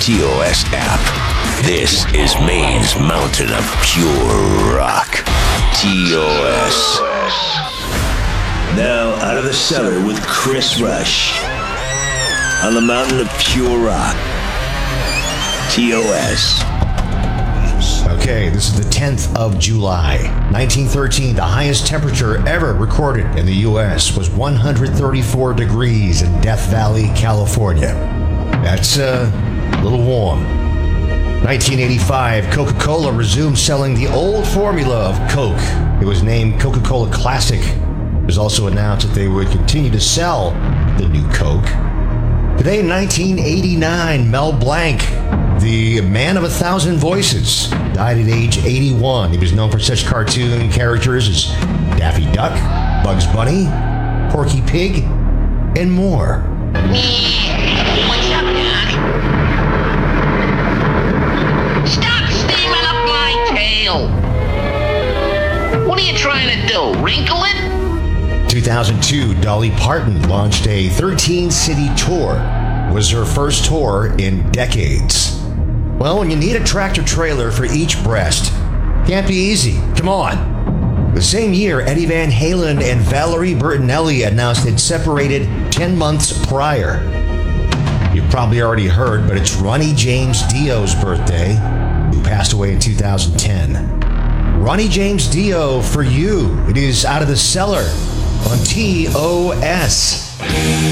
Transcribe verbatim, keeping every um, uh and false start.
T O S app. This is Maine's mountain of pure rock. T O S. Now out of the cellar with Chris Rush. On the mountain of pure rock. T O S. Okay, this is the tenth of July, nineteen thirteen. The highest temperature ever recorded in the U S was one hundred thirty-four degrees in Death Valley, California. That's uh, a little warm. nineteen eighty-five, Coca-Cola resumed selling the old formula of Coke. It was named Coca-Cola Classic. It was also announced that they would continue to sell the new Coke. Today, nineteen eighty-nine, Mel Blanc, the man of a thousand voices, died at age eighty-one. He was known for such cartoon characters as Daffy Duck, Bugs Bunny, Porky Pig, and more. What's up, Doc? Stop steaming up my tail! What are you trying to do, wrinkle it? two thousand two, Dolly Parton launched a thirteen-city tour. It was her first tour in decades. Well, when you need a tractor-trailer for each breast, can't be easy. Come on. The same year, Eddie Van Halen and Valerie Bertinelli announced they'd separated ten months prior. You've probably already heard, but it's Ronnie James Dio's birthday, who passed away in two thousand ten. Ronnie James Dio, for you. It is Out of the Cellar on T O S.